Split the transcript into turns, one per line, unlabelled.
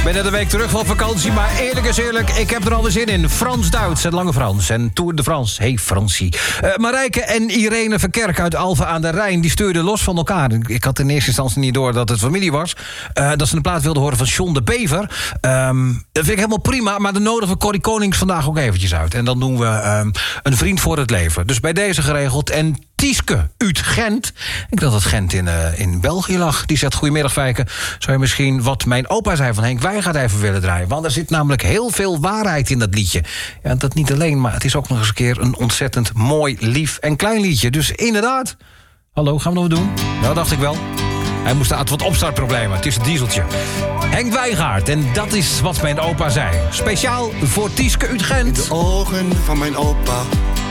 Ik ben net een week terug van vakantie, maar eerlijk is eerlijk, ik heb er al zin in. Frans-Duits, het Lange Frans en Tour de France. Hey Fransie. Marijke en Irene Verkerk uit Alphen aan de Rijn, die stuurden los van elkaar. Ik had in eerste instantie niet door dat het familie was. Dat ze een plaat wilden horen van John de Bever. Dat vind ik helemaal prima, maar dan nodigen we Corrie Konings vandaag ook eventjes uit. En dan doen we een vriend voor het leven. Dus bij deze geregeld. En Tieske uit Gent. Ik dacht dat Gent in België lag. Die zegt, goedemiddag Fijke. Zou je misschien wat mijn opa zei van Henk Wijngaard even willen draaien? Want er zit namelijk heel veel waarheid in dat liedje. Ja, dat niet alleen, maar het is ook nog eens een keer een ontzettend mooi, lief en klein liedje. Dus inderdaad. Hallo, gaan we nog wat doen? Nou, dacht ik wel. Hij moest wat opstartproblemen. Het is een dieseltje. Henk Wijngaard, en dat is wat mijn opa zei. Speciaal voor Tieske uit Gent.
In de ogen van mijn opa